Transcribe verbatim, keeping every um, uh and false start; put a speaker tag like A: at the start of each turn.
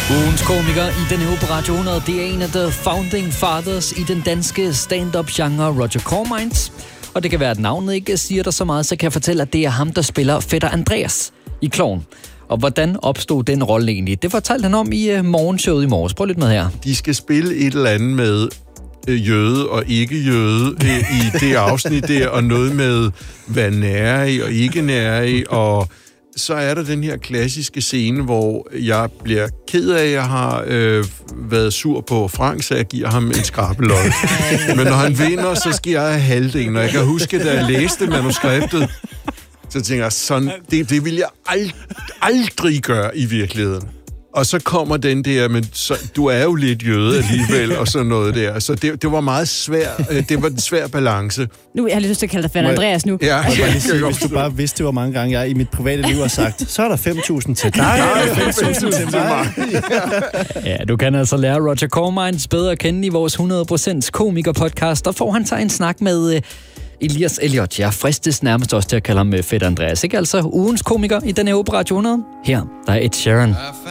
A: Ugens komiker i denne uge på Radio hundrede, det er en af de founding fathers i den danske stand-up-genre, Roger Cormans. Og det kan være, at navnet ikke siger dig så meget, så kan jeg fortælle, at det er ham, der spiller Fætter Andreas i Klovn. Og hvordan opstod den rolle egentlig? Det fortalte han om i uh, morgenshowet i morges. Prøv lidt med her.
B: De skal spille et eller andet med øh, jøde og ikke-jøde øh, i det afsnit der, og noget med, hvad nærig og ikke nærig, og så er der den her klassiske scene, hvor jeg bliver ked af, at jeg har øh, været sur på Frank, så jeg giver ham en skrabelod. Men når han vinder, så skal jeg have halvdelen. Og jeg kan huske, da jeg læste manuskriptet, så tænker jeg, sådan, det, det vil jeg ald- aldrig gøre i virkeligheden. Og så kommer den der, men så, du er jo lidt jøde alligevel, og sådan noget der. Så det, det var meget svært, det var en svær balance.
C: Nu jeg har jeg lyst til at kalde dig Fætter Andreas nu.
B: Ja,
D: jeg kan sige, hvis du bare vidste, hvor mange gange jeg i mit private liv har sagt, så er der fem tusind til dig, fem tusind til mig.
A: Ja, du kan altså lære Roger Cormans bedre at kende i vores hundrede procent komiker-podcast. Der får han sig en snak med uh, Elias Elliot. Jeg fristes nærmest også til at kalde ham uh, Fætter Andreas. Ikke altså ugens komiker i denne uge på Radio hundrede. Her, der er Ed Sheeran.